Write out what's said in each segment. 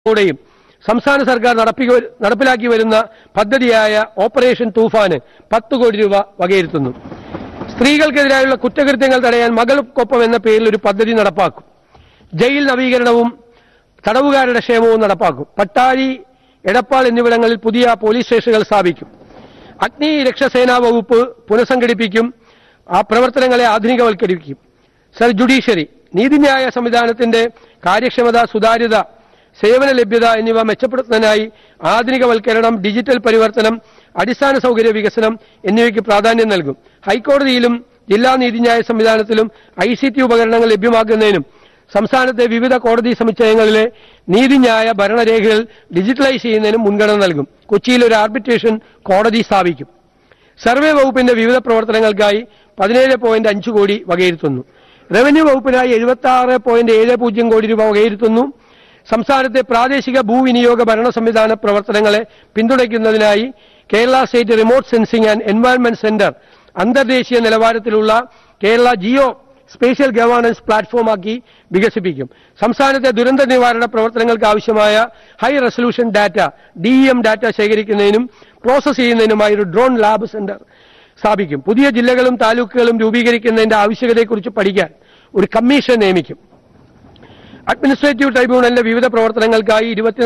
ോടെയും സംസ്ഥാന സർക്കാർ നടപ്പിലാക്കി വരുന്ന പദ്ധതിയായ ഓപ്പറേഷൻ തൂഫാന് 10 കോടി രൂപ വകയിരുത്തുന്നു. സ്ത്രീകൾക്കെതിരായുള്ള കുറ്റകൃത്യങ്ങൾ തടയാൻ മകൾക്കൊപ്പം എന്ന പേരിൽ ഒരു പദ്ധതി നടപ്പാക്കും. ജയിൽ നവീകരണവും തടവുകാരുടെ ക്ഷേമവും നടപ്പാക്കും. പട്ടാഴി, എടപ്പാൾ എന്നിവിടങ്ങളിൽ പുതിയ പോലീസ് സ്റ്റേഷനുകൾ സ്ഥാപിക്കും. അഗ്നി രക്ഷാസേനാ വകുപ്പ് പുനഃസംഘടിപ്പിക്കും. ആ പ്രവർത്തനങ്ങളെ ആധുനികവൽക്കരിക്കും. ജുഡീഷ്യറി, നീതിന്യായ സംവിധാനത്തിന്റെ കാര്യക്ഷമത, സുതാര്യത, സേവന ലഭ്യത എന്നിവ മെച്ചപ്പെടുത്തുന്നതിനായി ആധുനികവൽക്കരണം, ഡിജിറ്റൽ പരിവർത്തനം, അടിസ്ഥാന സൗകര്യ വികസനം എന്നിവയ്ക്ക് പ്രാധാന്യം നൽകും. ഹൈക്കോടതിയിലും ജില്ലാ നീതിന്യായ സംവിധാനത്തിലും ICT ഉപകരണങ്ങൾ ലഭ്യമാക്കുന്നതിനും സംസ്ഥാനത്തെ വിവിധ കോടതി സമുച്ചയങ്ങളിലെ നീതിന്യായ ഭരണരേഖകൾ ഡിജിറ്റലൈസ് ചെയ്യുന്നതിനും മുൻഗണന നൽകും. കൊച്ചിയിൽ ഒരു ആർബിട്രേഷൻ കോടതി സ്ഥാപിക്കും. സർവേ വകുപ്പിന്റെ വിവിധ പ്രവർത്തനങ്ങൾക്കായി 17.5 കോടി വകയിരുത്തുന്നു. റവന്യൂ വകുപ്പിനായി 76.70 കോടി രൂപ വകയിരുത്തുന്നു. സംസ്ഥാനത്തെ പ്രാദേശിക ഭൂവിനിയോഗ ഭരണ സംവിധാന പ്രവർത്തനങ്ങളെ പിന്തുണയ്ക്കുന്നതിനായി Kerala state remote sensing and environment centre അന്തർദേശീയ നിലവാരത്തിലുള്ള കേരള ജിയോ സ്പേഷ്യൽ ഗവേണൻസ് പ്ലാറ്റ്ഫോമാക്കി വികസിപ്പിക്കും. സംസ്ഥാനത്തെ ദുരന്ത നിവാരണ പ്രവർത്തനങ്ങൾക്ക് ആവശ്യമായ high resolution data DEM data ശേഖരിക്കുന്നതിനും process ചെയ്യുന്നതിനുമായി ഒരു ഡ്രോൺ ലാബ് സെന്റർ സ്ഥാപിക്കും. പുതിയ ജില്ലകളും താലൂക്കുകളും രൂപീകരിക്കുന്നതിന്റെ ആവശ്യകതയെക്കുറിച്ച് പഠിക്കാൻ ഒരു കമ്മീഷൻ നിയമിക്കും. അഡ്മിനിസ്ട്രേറ്റീവ് ട്രൈബ്യൂണലിന്റെ വിവിധ പ്രവർത്തനങ്ങൾക്കായി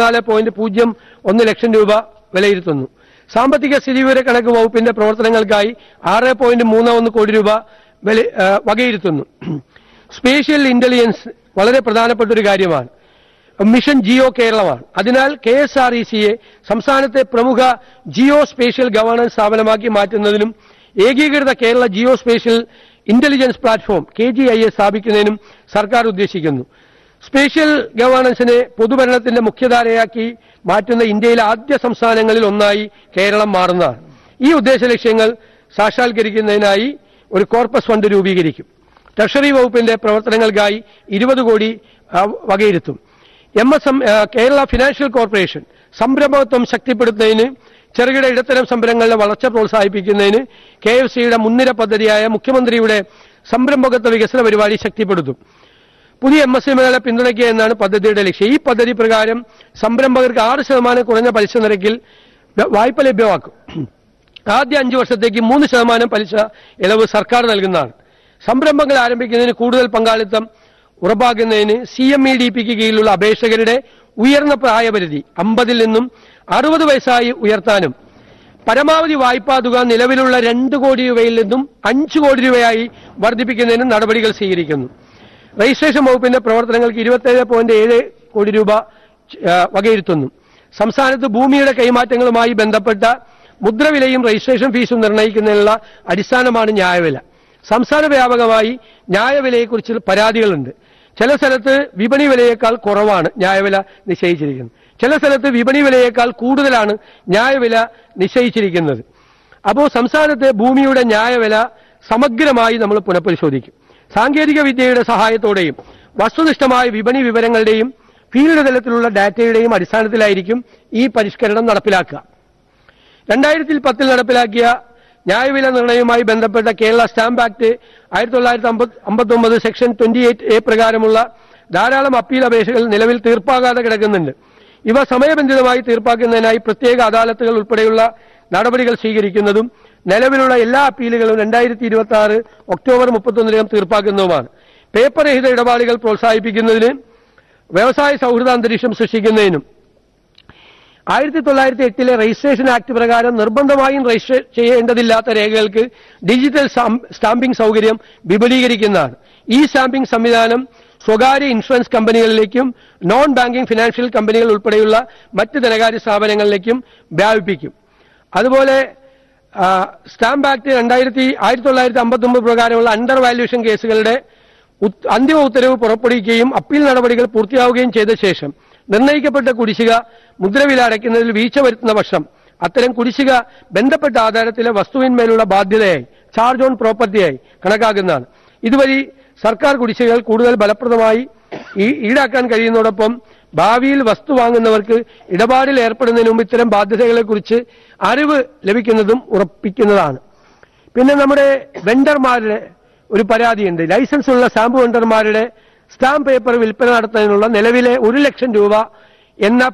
24.01 ലക്ഷം രൂപ വിലയിരുത്തുന്നു. സാമ്പത്തിക സ്ഥിതിവിവര കണക്ക് വകുപ്പിന്റെ പ്രവർത്തനങ്ങൾക്കായി 6.31 കോടി രൂപ വകയിരുത്തുന്നു. സ്പേഷ്യൽ ഇന്റലിജൻസ് വളരെ പ്രധാനപ്പെട്ട ഒരു കാര്യമാണ്. മിഷൻ ജിയോ കേരളമാണ്. അതിനാൽ KSRECയെ സംസ്ഥാനത്തെ പ്രമുഖ ജിയോ സ്പേഷ്യൽ ഗവേണൻസ് സ്ഥാപനമാക്കി മാറ്റുന്നതിനും ഏകീകൃത Kerala Jio spatial intelligence platform KGIS സ്ഥാപിക്കുന്നതിനും സർക്കാർ ഉദ്ദേശിക്കുന്നു. സ്പേഷ്യൽ ഗവേണൻസിനെ പൊതുഭരണത്തിന്റെ മുഖ്യധാരയാക്കി മാറ്റുന്ന ഇന്ത്യയിലെ ആദ്യ സംസ്ഥാനങ്ങളിൽ ഒന്നായി കേരളം മാറുന്നതാണ്. ഈ ഉദ്ദേശ ലക്ഷ്യങ്ങൾ സാക്ഷാത്കരിക്കുന്നതിനായി ഒരു കോർപ്പസ് ഫണ്ട് രൂപീകരിക്കും. ട്രഷറി വകുപ്പിന്റെ പ്രവർത്തനങ്ങൾക്കായി 20 കോടി വകയിരുത്തും. കേരള ഫിനാൻഷ്യൽ കോർപ്പറേഷൻ സംരംഭത്വം ശക്തിപ്പെടുത്തുന്നതിന്, ചെറുകിട ഇടത്തരം സംരംഭങ്ങളുടെ വളർച്ച പ്രോത്സാഹിപ്പിക്കുന്നതിന് KFCയുടെ മുൻനിര പദ്ധതിയായ മുഖ്യമന്ത്രിയുടെ സംരംഭകത്വ വികസന പരിപാടി ശക്തിപ്പെടുത്തും. പുതിയ MSMEകളെ പിന്തുണയ്ക്കുക എന്നാണ് പദ്ധതിയുടെ ലക്ഷ്യം. ഈ പദ്ധതി പ്രകാരം സംരംഭകർക്ക് 6% കുറഞ്ഞ പലിശ നിരക്കിൽ വായ്പ ലഭ്യമാക്കും. ആദ്യ 5 വർഷത്തേക്ക് 3% പലിശ ഇളവ് സർക്കാർ നൽകുന്നതാണ്. സംരംഭങ്ങൾ ആരംഭിക്കുന്നതിന് കൂടുതൽ പങ്കാളിത്തം ഉറപ്പാക്കുന്നതിന് CMEDPക്ക് കീഴിലുള്ള അപേക്ഷകരുടെ ഉയർന്ന പ്രായപരിധി 50 നിന്നും 60 വയസ്സായി ഉയർത്താനും പരമാവധി വായ്പാ തുക നിലവിലുള്ള 2 കോടി രൂപയിൽ നിന്നും 5 കോടി രൂപയായി വർദ്ധിപ്പിക്കുന്നതിനും നടപടികൾ സ്വീകരിക്കുന്നു. രജിസ്ട്രേഷൻ വകുപ്പിന്റെ പ്രവർത്തനങ്ങൾക്ക് 27.7 കോടി രൂപ വകയിരുത്തുന്നു. സംസ്ഥാനത്ത് ഭൂമിയുടെ കൈമാറ്റങ്ങളുമായി ബന്ധപ്പെട്ട മുദ്രവിലയും രജിസ്ട്രേഷൻ ഫീസും നിർണ്ണയിക്കുന്നതിനുള്ള അടിസ്ഥാനമാണ് ന്യായവില. സംസ്ഥാന വ്യാപകമായി ന്യായവിലയെക്കുറിച്ച് പരാതികളുണ്ട്. ചില സ്ഥലത്ത് വിപണി വിലയേക്കാൾ കുറവാണ് ന്യായവില നിശ്ചയിച്ചിരിക്കുന്നത്. ചില സ്ഥലത്ത് വിപണി വിലയേക്കാൾ കൂടുതലാണ് ന്യായവില നിശ്ചയിച്ചിരിക്കുന്നത്. അപ്പോൾ സംസ്ഥാനത്തെ ഭൂമിയുടെ ന്യായവില സമഗ്രമായി നമ്മൾ പുനഃപരിശോധിക്കും. സാങ്കേതിക വിദ്യയുടെ സഹായത്തോടെയും വസ്തുനിഷ്ഠമായ വിപണി വിവരങ്ങളുടെയും ഫീൽഡ് തലത്തിലുള്ള ഡാറ്റയുടെയും അടിസ്ഥാനത്തിലായിരിക്കും ഈ പരിഷ്കരണം നടപ്പിലാക്കുക. 2010 നടപ്പിലാക്കിയ ന്യായവില നിർണയവുമായി ബന്ധപ്പെട്ട Kerala stamp act 1959 section 28A പ്രകാരമുള്ള ധാരാളം അപ്പീൽ അപേക്ഷകൾ നിലവിൽ തീർപ്പാകാതെ കിടക്കുന്നുണ്ട്. ഇവ സമയബന്ധിതമായി തീർപ്പാക്കുന്നതിനായി പ്രത്യേക അദാലത്തുകൾ ഉൾപ്പെടെയുള്ള നടപടികൾ സ്വീകരിക്കുന്നതും നിലവിലുള്ള എല്ലാ അപ്പീലുകളും 2026 ഒക്ടോബർ 31 തീർപ്പാക്കുന്നതുമാണ്. പേപ്പർ രഹിത ഇടപാടുകൾ പ്രോത്സാഹിപ്പിക്കുന്നതിന്, വ്യവസായ സൗഹൃദ അന്തരീക്ഷം സൃഷ്ടിക്കുന്നതിനും 1908 രജിസ്ട്രേഷൻ ആക്ട് പ്രകാരം നിർബന്ധമായും രജിസ്റ്റർ ചെയ്യേണ്ടതില്ലാത്ത രേഖകൾക്ക് ഡിജിറ്റൽ സ്റ്റാമ്പിംഗ് സൗകര്യം വിപുലീകരിക്കുന്നതാണ്. ഈ സ്റ്റാമ്പിംഗ് സംവിധാനം സ്വകാര്യ ഇൻഷുറൻസ് കമ്പനികളിലേക്കും നോൺ ബാങ്കിംഗ് ഫിനാൻഷ്യൽ കമ്പനികൾ ഉൾപ്പെടെയുള്ള മറ്റ് ധനകാര്യ സ്ഥാപനങ്ങളിലേക്കും വ്യാപിപ്പിക്കും. അതുപോലെ സ്റ്റാമ്പ് ആക്ട് 1959 പ്രകാരമുള്ള അണ്ടർ വാല്യൂഷൻ കേസുകളുടെ അന്തിമ ഉത്തരവ് പുറപ്പെടുവിക്കുകയും അപ്പീൽ നടപടികൾ പൂർത്തിയാവുകയും ചെയ്ത ശേഷം നിർണ്ണയിക്കപ്പെട്ട കുടിശ്ശിക മുദ്രവില അടയ്ക്കുന്നതിൽ വീഴ്ച വരുത്തുന്ന പക്ഷം അത്തരം കുടിശ്ശിക ബന്ധപ്പെട്ട ആധാരത്തിലെ വസ്തുവിന്മേലുള്ള ബാധ്യതയായി, ചാർജ് ഓൺ പ്രോപ്പർട്ടിയായി കണക്കാക്കുന്നതാണ്. ഇതുവഴി സർക്കാർ കുടിശ്ശികകൾ കൂടുതൽ ഫലപ്രദമായി ഈടാക്കാൻ കഴിയുന്നതോടൊപ്പം ഭാവിയിൽ വസ്തു വാങ്ങുന്നവർക്ക് ഇടപാടിൽ ഏർപ്പെടുന്നതിന് മുമ്പ് ഇത്തരം ബാധ്യതകളെക്കുറിച്ച് അറിവ് ലഭിക്കുന്നതും ഉറപ്പിക്കുന്നതാണ്. പിന്നെ നമ്മുടെ വെണ്ടർമാരുടെ ഒരു പരാതിയുണ്ട്. ലൈസൻസ് ഉള്ള സ്റ്റാമ്പ് വെണ്ടർമാരുടെ സ്റ്റാമ്പ് പേപ്പർ വിൽപ്പന നടത്തുന്നതിനുള്ള നിലവിലെ 1 ലക്ഷം രൂപ എന്ന